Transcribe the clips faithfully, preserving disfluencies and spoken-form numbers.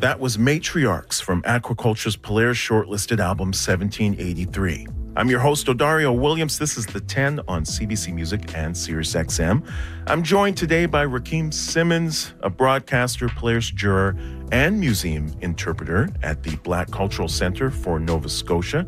That was Matriarchs from Aquaculture's Polaris shortlisted album seventeen eighty-three. I'm your host, Odario Williams. This is The ten on C B C Music and Sirius X M. I'm joined today by Rakeem Simmons, a broadcaster, Polaris juror, and museum interpreter at the Black Cultural Centre for Nova Scotia.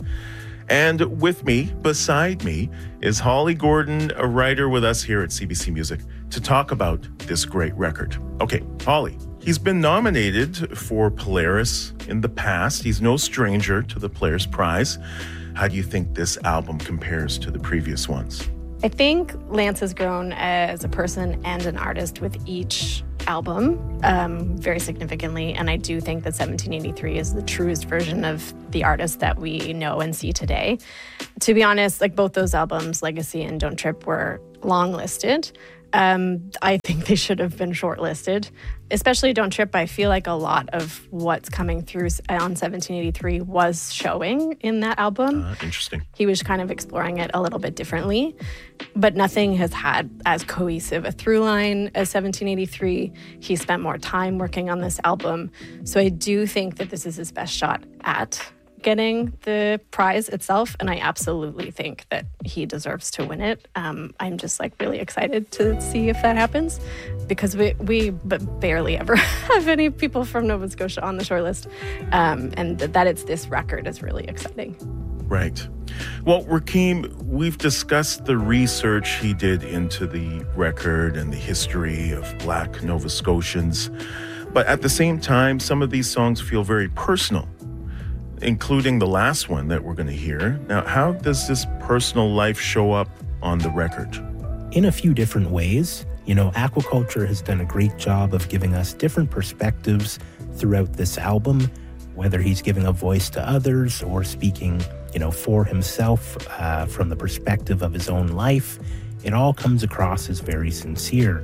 And with me, beside me, is Holly Gordon, a writer with us here at C B C Music, to talk about this great record. Okay, Holly, he's been nominated for Polaris in the past. He's no stranger to the Polaris Prize. How do you think this album compares to the previous ones? I think Lance has grown as a person and an artist with each album um, very significantly. And I do think that seventeen eighty-three is the truest version of the artist that we know and see today. To be honest, like both those albums, Legacy and Don't Trip, were long listed. Um, I think they should have been shortlisted. Especially Don't Trip, I feel like a lot of what's coming through on seventeen eighty-three was showing in that album. Uh, interesting. He was kind of exploring it a little bit differently, but nothing has had as cohesive a through line as seventeen eighty-three. He spent more time working on this album. So I do think that this is his best shot at getting the prize itself, and I absolutely think that he deserves to win it. Um, I'm just like really excited to see if that happens, because we we b- barely ever have any people from Nova Scotia on the shortlist, um, and th- that it's this record is really exciting. Right. Well, Rakeem, we've discussed the research he did into the record and the history of Black Nova Scotians, but at the same time, some of these songs feel very personal, including the last one that we're going to hear. Now, how does this personal life show up on the record? In a few different ways. You know, Aquaculture has done a great job of giving us different perspectives throughout this album, whether he's giving a voice to others or speaking, you know, for himself uh, from the perspective of his own life. It all comes across as very sincere.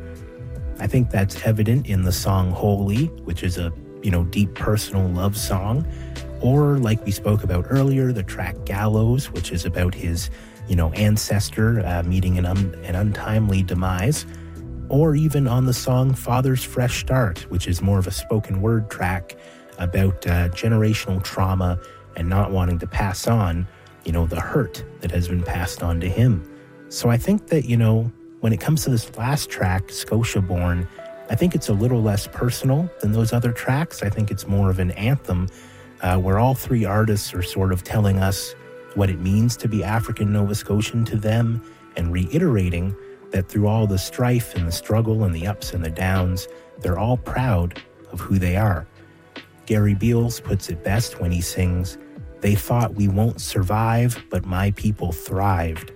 I think that's evident in the song Holy, which is a, you know, deep personal love song. Or, like we spoke about earlier, the track Gallows, which is about his, you know, ancestor uh, meeting an, un- an untimely demise. Or even on the song Father's Fresh Start, which is more of a spoken word track about uh, generational trauma and not wanting to pass on, you know, the hurt that has been passed on to him. So I think that, you know, when it comes to this last track, Scotia Born, I think it's a little less personal than those other tracks. I think it's more of an anthem, Uh, where all three artists are sort of telling us what it means to be African Nova Scotian to them and reiterating that through all the strife and the struggle and the ups and the downs, they're all proud of who they are. Gary Beals puts it best when he sings, "They thought we won't survive, but my people thrived."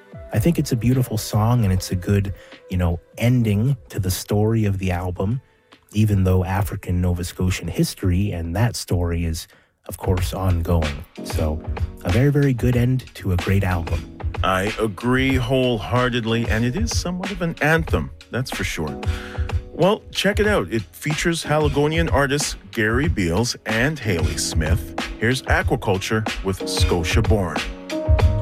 I think it's a beautiful song, and it's a good, you know, ending to the story of the album, even though African Nova Scotian history and that story is, of course, ongoing. So a very, very good end to a great album. I agree wholeheartedly, and it is somewhat of an anthem, that's for sure. Well, check it out. It features Haligonian artists Gary Beals and Haley Smith. Here's Aquaculture with Scotia Born.